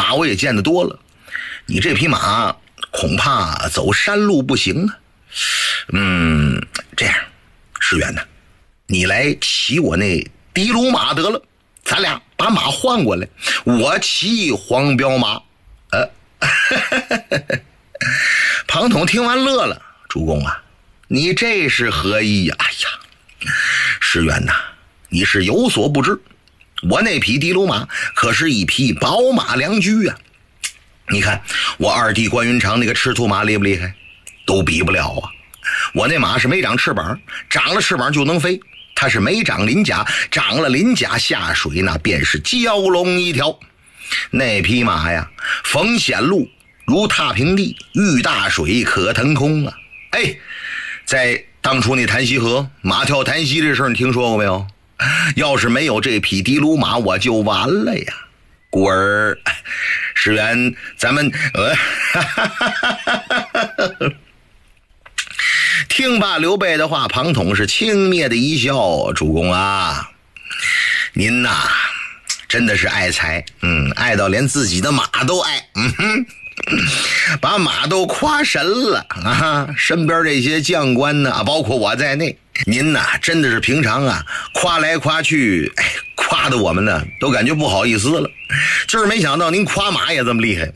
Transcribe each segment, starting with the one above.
马我也见得多了，你这匹马恐怕走山路不行啊。这样，石原呐，你来骑我那的卢马得了，咱俩把马换过来，我骑黄骠马。庞统听完乐了，主公啊，你这是何意呀？哎呀，石原呐，你是有所不知，我那匹的卢马可是一匹宝马良驹啊。你看我二弟关云长那个赤兔马厉不厉害？都比不了啊。我那马是没长翅膀，长了翅膀就能飞，它是没长鳞甲，长了鳞甲下水那便是蛟龙一条。那匹马呀，逢险路如踏平地，遇大水可腾空啊。在当初那潭溪河马跳潭溪这事儿你听说过没有？要是没有这匹的卢马我就完了呀。故而石原咱们听罢刘备的话，庞统是轻蔑的一笑，主公啊，您呐真的是爱财，爱到连自己的马都爱，把马都夸神了啊！身边这些将官呢，包括我在内，您呐真的是平常啊夸来夸去，夸的我们呢都感觉不好意思了。今儿没想到您夸马也这么厉害，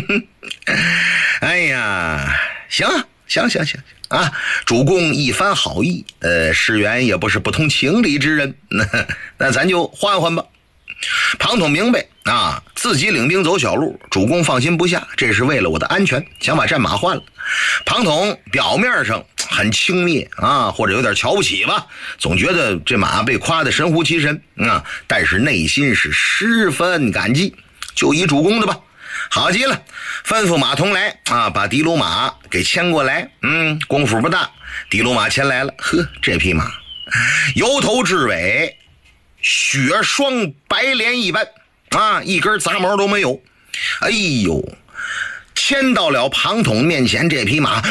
哎呀，行啊，主公一番好意，石原也不是不通情理之人，那咱就换换吧。庞统明白啊，自己领兵走小路，主公放心不下，这是为了我的安全，想把战马换了。庞统表面上很轻蔑啊，或者有点瞧不起吧，总觉得这马被夸得神乎其神啊，但是内心是十分感激，就依主公的吧。好极了，吩咐马童来啊，把的卢马给牵过来。功夫不大，的卢马牵来了。这匹马由头至尾雪霜白莲一般啊，一根杂毛都没有。哎呦，牵到了庞统面前，这匹马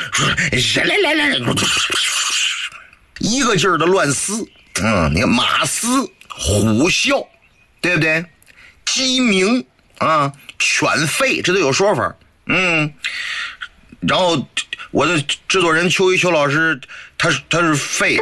一个劲儿的乱撕，你看马嘶虎啸，对不对？鸡鸣啊，犬吠，这都有说法。然后我的制作人邱一邱老师，他是费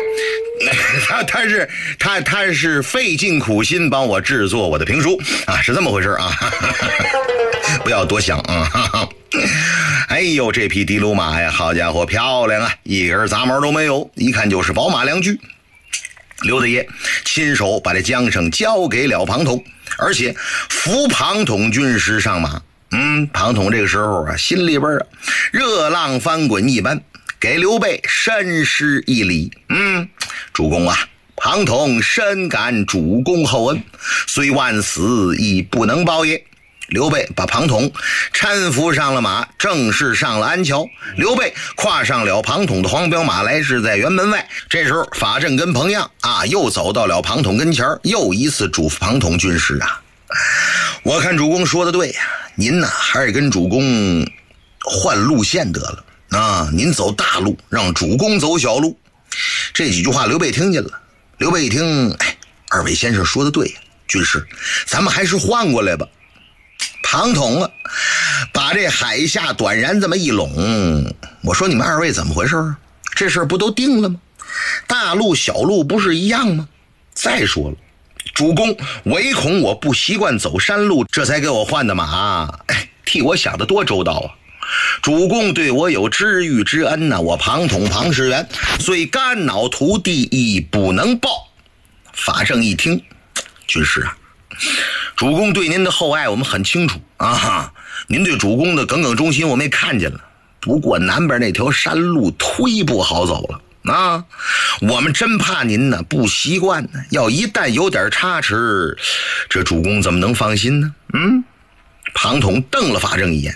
他是费尽苦心帮我制作我的评书啊，是这么回事啊，不要多想啊。哎呦，这匹的卢马呀，好家伙，漂亮啊，一根杂毛都没有，一看就是宝马良驹。刘大爷亲手把这缰绳交给了庞统，而且扶庞统军师上马。庞统这个时候啊，心里边啊热浪翻滚一般，给刘备深施一礼。主公啊，庞统深感主公厚恩，虽万死亦不能报也。刘备把庞统搀扶上了马，正式上了安桥。刘备跨上了庞统的黄骠马来是在辕门外。这时候法正跟彭样啊又走到了庞统跟前，又一次嘱咐庞统军师啊，我看主公说的对呀，您呢还是跟主公换路线得了啊，您走大路，让主公走小路。这几句话刘备听见了。刘备一听，二位先生说的对呀，军师，咱们还是换过来吧。庞统啊，把这海下短髯这么一拢，我说你们二位怎么回事啊？这事不都定了吗？大路小路不是一样吗？再说了，主公唯恐我不习惯走山路，这才给我换的马，替我想的多周到啊！主公对我有知遇之恩呐，我庞统庞士元虽肝脑涂地亦不能报。法正一听，军师啊，主公对您的厚爱我们很清楚啊，您对主公的耿耿忠心我们也看见了，不过南边那条山路忒不好走了啊，我们真怕您呢不习惯呢，要一旦有点差池，这主公怎么能放心呢？庞统瞪了法正一眼，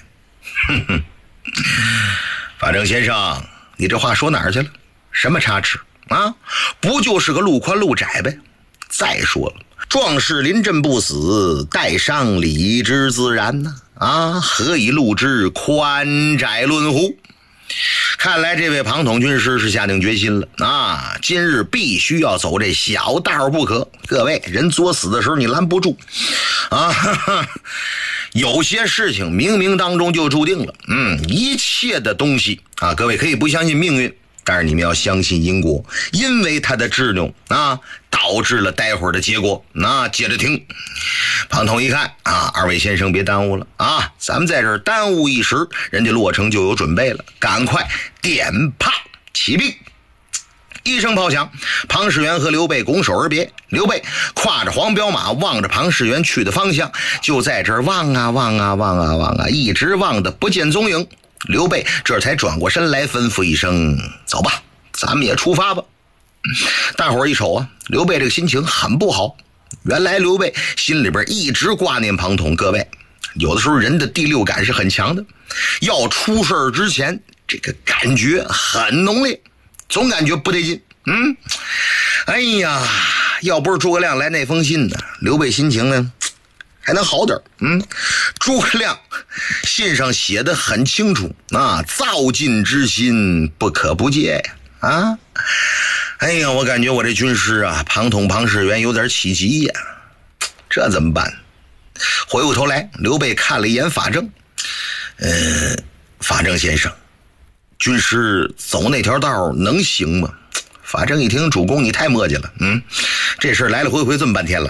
法正先生，你这话说哪儿去了？什么差池啊？不就是个路宽路窄呗？再说了，壮士临阵不死，带伤理之自然呢啊，何以路之宽窄论乎？看来这位庞统军师是下定决心了啊！今日必须要走这小道不可。各位，人作死的时候你拦不住啊！ 有些事情冥冥当中就注定了，一切的东西啊，各位可以不相信命运，但是你们要相信因果，因为它的执拗啊，导致了待会儿的结果。那接着听，庞统一看啊，二位先生别耽误了啊，咱们在这儿耽误一时，人家洛城就有准备了，赶快点炮起兵。一声炮响，庞士元和刘备拱手而别。刘备跨着黄骠马，望着庞士元去的方向，就在这儿望啊望啊望啊望啊，一直望的不见踪影。刘备这才转过身来，吩咐一声：“走吧，咱们也出发吧。”大伙儿一瞅啊，刘备这个心情很不好。原来刘备心里边一直挂念庞统。各位，有的时候人的第六感是很强的，要出事之前，这个感觉很浓烈。总感觉不对劲。哎呀，要不是诸葛亮来那封信呢，刘备心情呢还能好点。诸葛亮信上写的很清楚啊，造进之心不可不戒呀。啊，哎呀，我感觉我这军师啊，庞统庞士元有点起急呀，这怎么办？回过头来，刘备看了一眼法正，法正先生，军师走那条道能行吗？法正一听，主公你太磨叽了，这事来来回回这么半天了，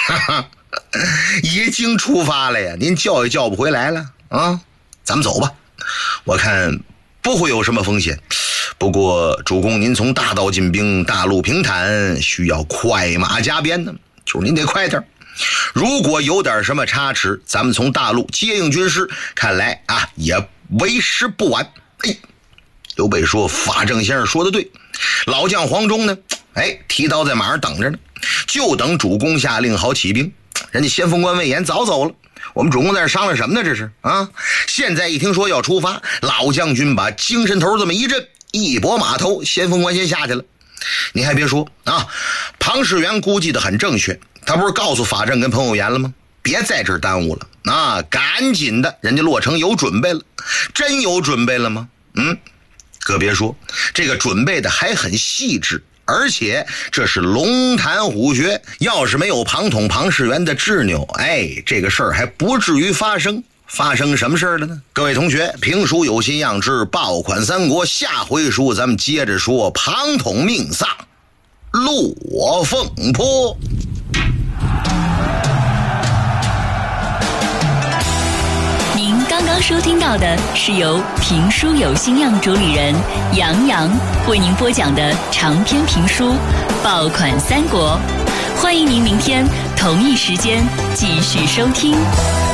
已经出发了呀，您叫也叫不回来了啊，咱们走吧，我看不会有什么风险。不过主公您从大道进兵，大路平坦，需要快马加鞭呢，就是您得快点。如果有点什么差池，咱们从大路接应军师，看来啊也为时不晚。刘备说：“法正先生说的对，老将黄忠呢，提刀在马上等着呢，就等主公下令好起兵。人家先锋官魏延早走了，我们主公在这商量什么呢？这是啊！现在一听说要出发，老将军把精神头这么一震，一拨马头，先锋官先下去了。你还别说啊，庞士元估计的很正确，他不是告诉法正跟彭有言了吗？别在这儿耽误了啊！赶紧的，人家洛城有准备了，真有准备了吗？可别说，这个准备的还很细致，而且这是龙潭虎穴，要是没有庞统庞士元的执拗，这个事儿还不至于发生。发生什么事儿了呢？各位同学，评书有心样之爆款三国，下回书咱们接着说庞统命丧落凤坡。 刚刚收听到的是由评书有心样主理人杨洋为您播讲的长篇评书《爆款三国》，欢迎您明天同一时间继续收听。